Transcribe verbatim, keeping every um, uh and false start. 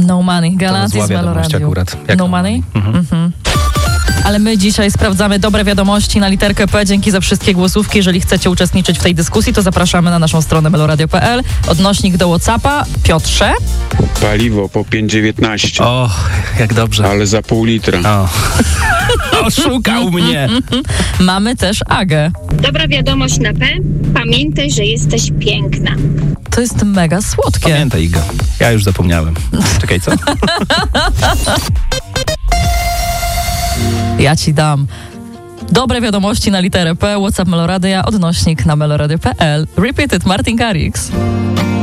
No Money, Galatis zła wiadomość Meloradio. akurat. Jak No no Money? money? Mhm. Mhm. Ale my dzisiaj sprawdzamy dobre wiadomości na literkę P. Dzięki za wszystkie głosówki. Jeżeli chcecie uczestniczyć w tej dyskusji, to zapraszamy na naszą stronę meloradio kropka p l. Odnośnik do WhatsAppa. Piotrze? Paliwo po pięć dziewiętnaście, O, jak dobrze. ale za pół litra. O. Oszukał mnie. Mamy też Agę. Dobra wiadomość na P. Pamiętaj, że jesteś piękna. To jest mega słodkie. Pamiętaj, Iga. Ja już zapomniałem. Czekaj, co? Ja ci dam. Dobre wiadomości na literę P. WhatsApp Meloradia, odnośnik na meloradio kropka p l. Repeated, Martin Garrix.